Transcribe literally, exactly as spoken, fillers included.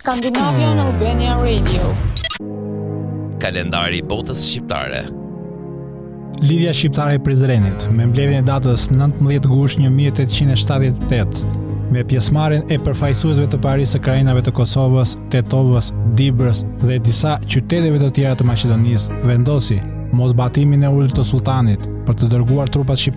Scandinavian Albania Radio. Kalendari i botës shqiptare. Lidhja shqiptare e Prizrenit, me mbledhjen e datës nëntëmbëdhjetë gusht një mijë e tetëqind e shtatëdhjetë e tetë, me pjesëmarrjen e përfaqësuesve të Parisë së Krajinave të Kosovës, Tetovës, Dibrës dhe disa qyteteve të tjera të Maqedonisë, vendosi mosbatimin e ulët të sultanit për të dërguar trupat shqiptare